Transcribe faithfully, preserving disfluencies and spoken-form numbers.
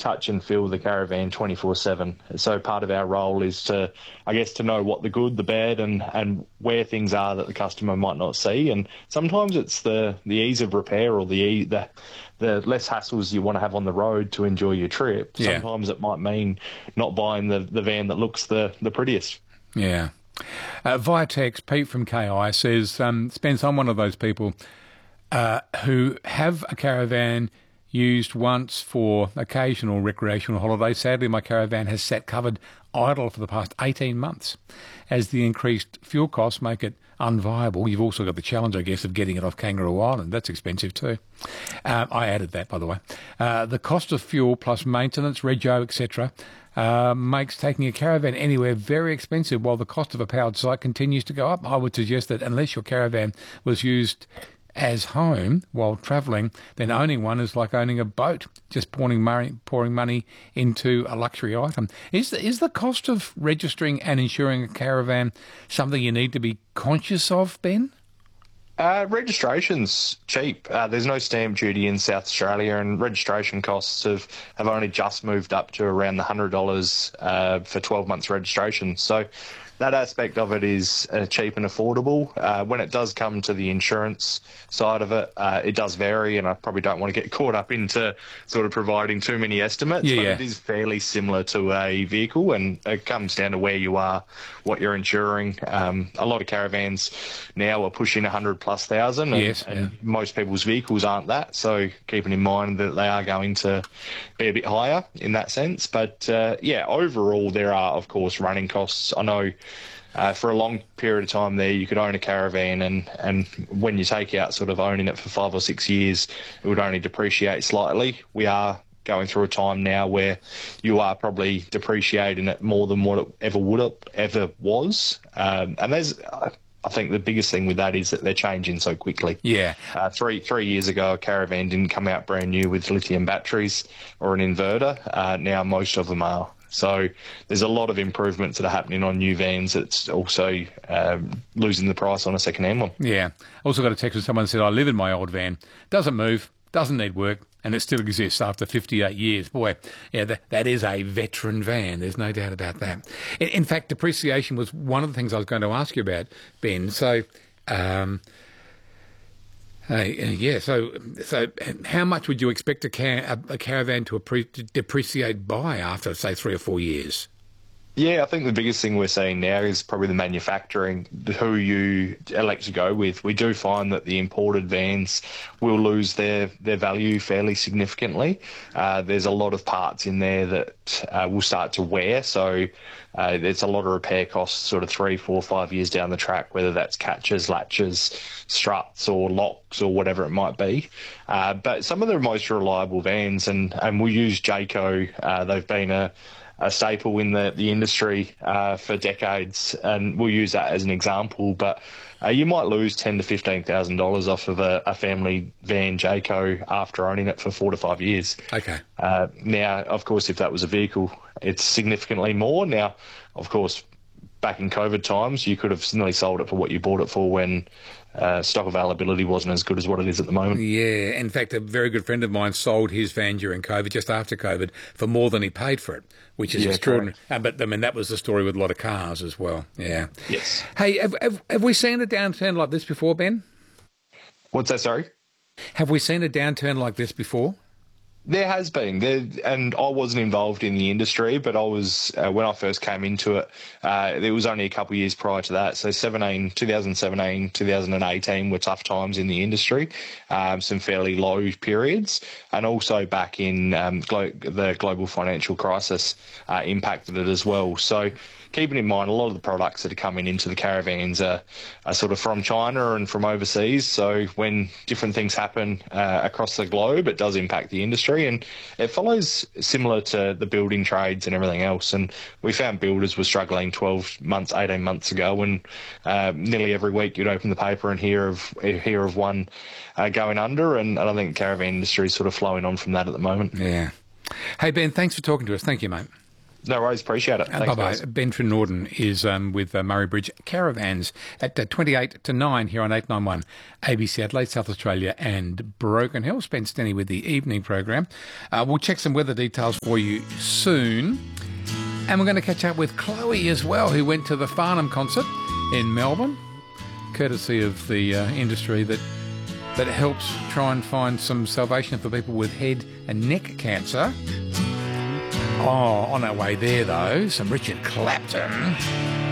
touch and feel the caravan twenty-four seven. So part of our role is to, I guess, to know what the good, the bad, and, and where things are that the customer might not see. And sometimes it's the, the ease of repair or the, e- the the less hassles you want to have on the road to enjoy your trip. Yeah. Sometimes it might mean not buying the, the van that looks the, the prettiest. Yeah. Uh, via text, Pete from K I says, um, Spence, I'm one of those people uh, who have a caravan used once for occasional recreational holidays. Sadly, my caravan has sat covered idle for the past eighteen months. As the increased fuel costs make it unviable, you've also got the challenge, I guess, of getting it off Kangaroo Island. That's expensive too. Uh, I added that, by the way. Uh, the cost of fuel plus maintenance, rego, et cetera, uh, makes taking a caravan anywhere very expensive, while the cost of a powered site continues to go up. I would suggest that unless your caravan was used as home while travelling, then owning one is like owning a boat, just pouring money, pouring money into a luxury item. Is the, is the cost of registering and insuring a caravan something you need to be conscious of, Ben? Uh, registration's cheap. Uh, there's no stamp duty in South Australia, and registration costs have, have only just moved up to around the one hundred dollars uh, for twelve months registration. So that aspect of it is uh, cheap and affordable. Uh, when it does come to the insurance side of it, uh, it does vary, and I probably don't want to get caught up into sort of providing too many estimates, yeah, but yeah. it is fairly similar to a vehicle, and it comes down to where you are, what you're insuring. Um, a lot of caravans now are pushing one hundred plus thousand, and, yes, and yeah. most people's vehicles aren't that, so keeping in mind that they are going to be a bit higher in that sense. But uh, yeah, overall there are, of course, running costs. I know Uh, for a long period of time there, you could own a caravan, and, and when you take out sort of owning it for five or six years, it would only depreciate slightly. We are going through a time now where you are probably depreciating it more than what it ever would have, ever was. Um, and there's, I think the biggest thing with that is that they're changing so quickly. Yeah. Uh, three three years ago, a caravan didn't come out brand new with lithium batteries or an inverter. Uh, now most of them are. So there's a lot of improvements that are happening on new vans. It's also um, losing the price on a second-hand one. Yeah. Also got a text from someone who said, I live in my old van. Doesn't move, doesn't need work, and it still exists after fifty-eight years. Boy, yeah, that, that is a veteran van. There's no doubt about that. In, in fact, depreciation was one of the things I was going to ask you about, Ben. So, um, uh, yeah, so so how much would you expect a, car, a, a caravan to, appre- to depreciate by after, say, three or four years? Yeah, I think the biggest thing we're seeing now is probably the manufacturing, who you elect to go with. We do find that the imported vans will lose their, their value fairly significantly. Uh, there's a lot of parts in there that uh, will start to wear, so uh, there's a lot of repair costs sort of three, four, five years down the track, whether that's catches, latches, struts or locks or whatever it might be. Uh, but some of the most reliable vans, and, and we use Jayco, uh, they've been a a staple in the, the industry uh, for decades, and we'll use that as an example. But uh, you might lose ten to fifteen thousand dollars off of a, a family van Jayco after owning it for four to five years. Okay. Uh, now, of course, if that was a vehicle, it's significantly more. Now, of course, back in COVID times, you could have nearly sold it for what you bought it for when uh, stock availability wasn't as good as what it is at the moment. Yeah, in fact, a very good friend of mine sold his van during COVID, just after COVID, for more than he paid for it, which is yeah, extraordinary. Uh, but, I mean, that was the story with a lot of cars as well, yeah. Yes. Hey, have, have, have we seen a downturn like this before, Ben? What's that, sorry? Have we seen a downturn like this before? There has been, there, and I wasn't involved in the industry, but I was, uh, when I first came into it, uh, it was only a couple of years prior to that. So seventeen, twenty seventeen, twenty eighteen were tough times in the industry, um, some fairly low periods, and also back in um, glo- the global financial crisis uh, impacted it as well. So keeping in mind, a lot of the products that are coming into the caravans are, are sort of from China and from overseas. So when different things happen uh, across the globe, it does impact the industry. And it follows similar to the building trades and everything else. And we found builders were struggling twelve months, eighteen months ago, and uh, nearly every week you'd open the paper and hear of hear of one uh, going under. And I think the caravan industry is sort of flowing on from that at the moment. Yeah. Hey, Ben, thanks for talking to us. Thank you, mate. No worries, appreciate it. Thanks, Bye-bye. guys. Ben Norden is um, with uh, Murray Bridge Caravans at uh, twenty-eight to nine here on eight ninety-one A B C Adelaide, South Australia and Broken Hill. Spence Denny with the evening program. Uh, we'll check some weather details for you soon. And we're going to catch up with Chloe as well, who went to the Farnham concert in Melbourne, courtesy of the uh, industry that that helps try and find some salvation for people with head and neck cancer. Oh, on our way there, though, some Richard Clapton.